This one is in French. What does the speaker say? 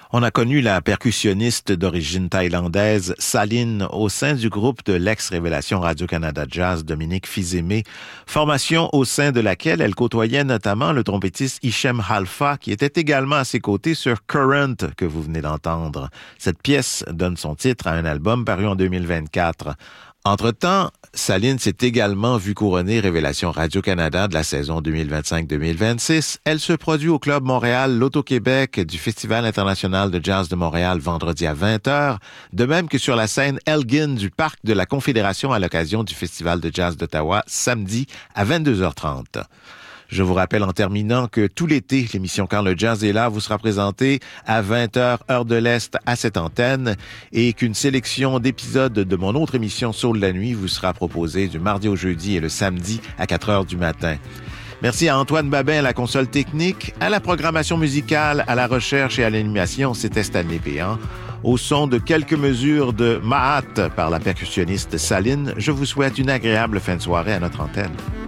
On a connu la percussionniste d'origine thaïlandaise Saline au sein du groupe de l'ex-révélation Radio-Canada Jazz Dominique Fils-Aimé, formation au sein de laquelle elle côtoyait notamment le trompettiste Hichem Halfa qui était également à ses côtés sur Current que vous venez d'entendre. Cette pièce donne son titre à un album paru en 2024. Entre-temps, Saline s'est également vue couronner Révélation Radio-Canada de la saison 2025-2026. Elle se produit au Club Montréal, l'Auto-Québec du Festival international de jazz de Montréal vendredi à 20h, de même que sur la scène Elgin du Parc de la Confédération à l'occasion du Festival de jazz d'Ottawa samedi à 22h30. Je vous rappelle en terminant que tout l'été, l'émission Quand le jazz est là vous sera présentée à 20h, heure de l'Est, à cette antenne et qu'une sélection d'épisodes de mon autre émission Soul la nuit vous sera proposée du mardi au jeudi et le samedi à 4h du matin. Merci à Antoine Babin à la console technique, à la programmation musicale, à la recherche et à l'animation, c'était Stanley Péan. Au son de quelques mesures de Mahat par la percussionniste Saline, je vous souhaite une agréable fin de soirée à notre antenne.